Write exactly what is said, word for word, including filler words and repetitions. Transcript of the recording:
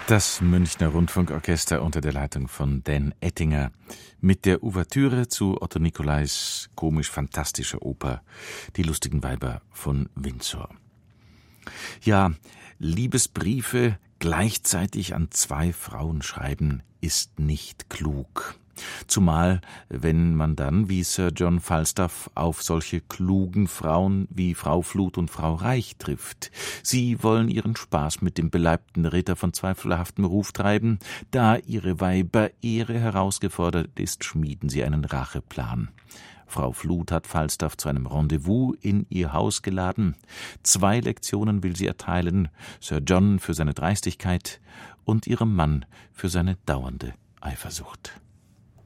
Das Münchner Rundfunkorchester unter der Leitung von Dan Ettinger mit der Ouvertüre zu Otto Nicolais komisch-fantastischer Oper Die lustigen Weiber von Windsor. Ja, Liebesbriefe gleichzeitig an zwei Frauen schreiben ist nicht klug. Zumal, wenn man dann, wie Sir John Falstaff, auf solche klugen Frauen wie Frau Flut und Frau Reich trifft. Sie wollen ihren Spaß mit dem beleibten Ritter von zweifelhaftem Ruf treiben. Da ihre Weiberehre herausgefordert ist, schmieden sie einen Racheplan. Frau Flut hat Falstaff zu einem Rendezvous in ihr Haus geladen. Zwei Lektionen will sie erteilen, Sir John für seine Dreistigkeit und ihrem Mann für seine dauernde Eifersucht.